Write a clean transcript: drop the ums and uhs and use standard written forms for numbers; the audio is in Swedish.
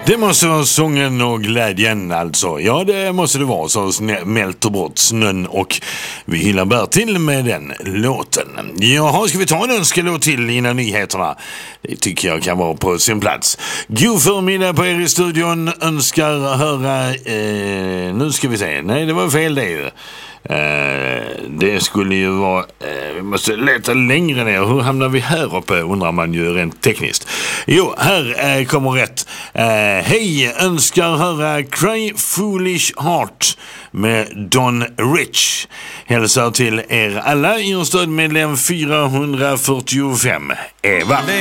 Det måste vara sången och glädjen alltså. Ja, det måste det vara, så smälter bort snön och vi hyllar Bertil med den låten. Jaha, ska vi ta en önskelåt till innan nyheterna? Det tycker jag kan vara på sin plats. God förmiddag på er i studion. Önskar höra... nu ska vi se. Nej, det var fel det ju. Det skulle ju vara... vi måste leta längre ner. Hur hamnar vi här uppe, undrar man ju rent tekniskt. Jo, här kommer rätt. Hej, önskar höra Cry Foolish Heart med Don Rich. Hälsar till er alla i en stödmedlem 445. Eva.